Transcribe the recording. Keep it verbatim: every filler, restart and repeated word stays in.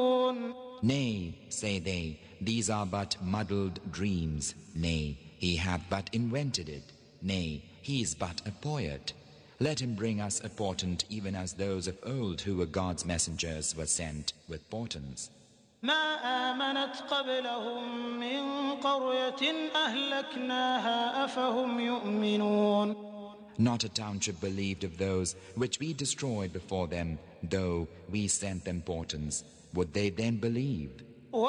Nay, say they, these are but muddled dreams. Nay, he hath but invented it. Nay, he is but a poet. Let him bring us a portent even as those of old who were God's messengers were sent with portents. ما آمنت قبلهم من قرية أهلكناها أفهم يؤمنون. Not a township believed of those which we destroyed before them, though we sent them portents. Would they then believe?